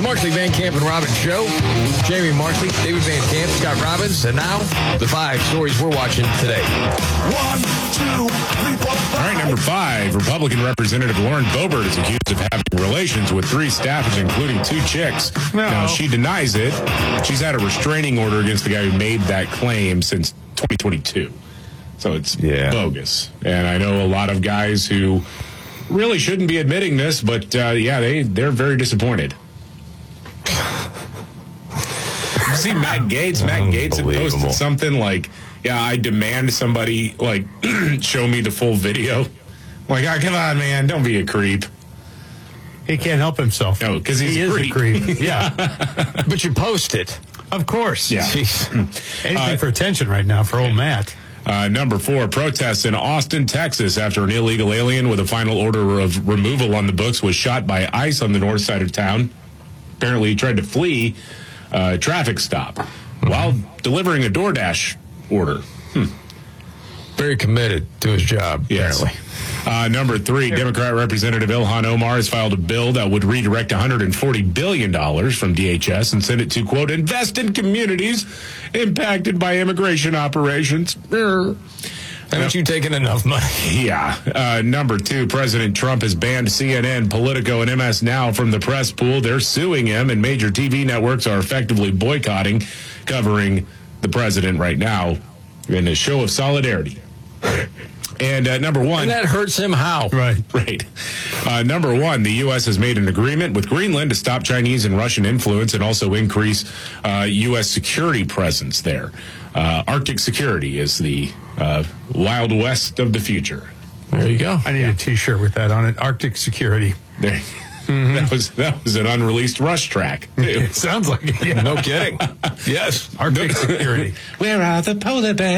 Markley, Van Camp, and Robbins Show. Jamie Markley, David Van Camp, Scott Robbins, and now the 5 stories we're watching today. 1, 2, 3, 4, 5. All right, number 5. Republican Representative Lauren Boebert is accused of having relations with 3 staffers, including 2 chicks. No. Now, she denies it. She's had a restraining order against the guy who made that claim since 2022. So it's bogus. And I know a lot of guys who really shouldn't be admitting this, but they're very disappointed. See Matt Gaetz? Matt Gaetz had posted something like, I demand somebody, show me the full video. Like, come on, man, don't be a creep. He can't help himself. No, because he is a creep. Yeah. But you post it. Of course. Yeah. Anything for attention right now for old Matt. Number 4, protests in Austin, Texas after an illegal alien with a final order of removal on the books was shot by ICE on the north side of town. Apparently he tried to flee a traffic stop while delivering a DoorDash order. Very committed to his job, apparently. Number 3, Democrat Representative Ilhan Omar has filed a bill that would redirect $140 billion from DHS and send it to, quote, invest in communities impacted by immigration operations. Haven't you taken enough money? Yeah. Number 2, President Trump has banned CNN, Politico, and MS Now from the press pool. They're suing him, and major TV networks are effectively boycotting, covering the president right now in a show of solidarity. And number 1. And that hurts him how? Right. Number 1, the U.S. has made an agreement with Greenland to stop Chinese and Russian influence and also increase U.S. security presence there. Arctic security is the Wild West of the future. There you go. I need a T-shirt with that on it. Arctic security. There. That was an unreleased Rush track. It sounds like it. Yeah. No kidding. Yes. Arctic security. Where are the polar bears?